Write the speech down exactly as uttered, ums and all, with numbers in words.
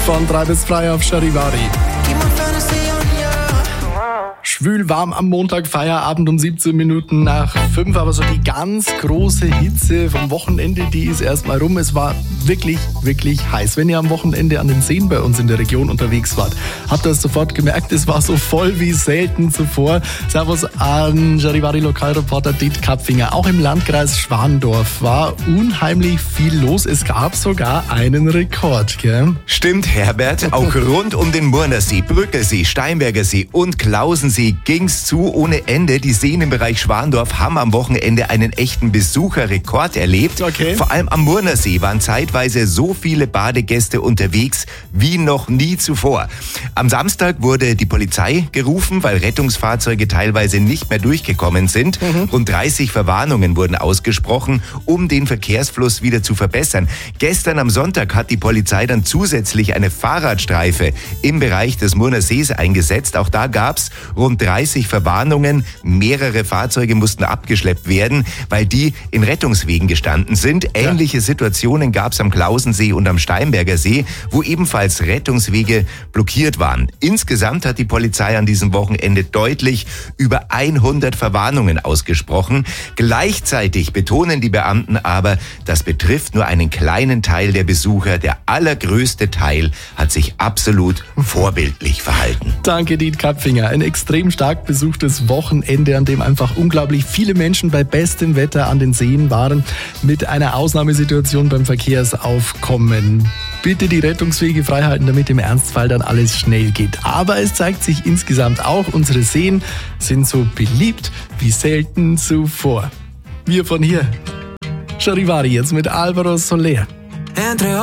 von drei bis frei auf Charivari. Schwül warm am Montag, Feierabend um siebzehn Minuten nach fünf, aber so die ganz große Hitze vom Wochenende, die ist erstmal rum. Es war wirklich, wirklich heiß. Wenn ihr am Wochenende an den Seen bei uns in der Region unterwegs wart, habt ihr es sofort gemerkt, es war so voll wie selten zuvor. Servus an Charivari-Lokalreporter Diet Kapfinger. Auch im Landkreis Schwandorf war unheimlich viel los. Es gab sogar einen Rekord, gell? Stimmt, Herbert. Auch rund um den Murnersee, Brückelsee, Steinberger See und Klausensee ging's zu ohne Ende. Die Seen im Bereich Schwandorf haben am Wochenende einen echten Besucherrekord erlebt. Okay. Vor allem am Murnersee waren zeitweise so viele Badegäste unterwegs wie noch nie zuvor. Am Samstag wurde die Polizei gerufen, weil Rettungsfahrzeuge teilweise nicht mehr durchgekommen sind. Mhm. Rund dreißig Verwarnungen wurden ausgesprochen, um den Verkehrsfluss wieder zu verbessern. Gestern am Sonntag hat die Polizei dann zusätzlich eine Fahrradstreife im Bereich des Murnersees eingesetzt. Auch da gab's rund dreißig Verwarnungen. Mehrere Fahrzeuge mussten abgeschleppt werden, weil die in Rettungswegen gestanden sind. Ähnliche ja. Situationen gab es am Klausensee und am Steinberger See, wo ebenfalls Rettungswege blockiert waren. Insgesamt hat die Polizei an diesem Wochenende deutlich über hundert Verwarnungen ausgesprochen. Gleichzeitig betonen die Beamten aber, das betrifft nur einen kleinen Teil der Besucher. Der allergrößte Teil hat sich absolut vorbildlich verhalten. Danke, Diet Kapfinger. Ein extrem stark besuchtes Wochenende, an dem einfach unglaublich viele Menschen bei bestem Wetter an den Seen waren, mit einer Ausnahmesituation beim Verkehrsaufkommen. Bitte die Rettungswege freihalten, damit im Ernstfall dann alles schnell geht. Aber es zeigt sich insgesamt auch, unsere Seen sind so beliebt wie selten zuvor. Wir von hier, Charivari, jetzt mit Alvaro Soler.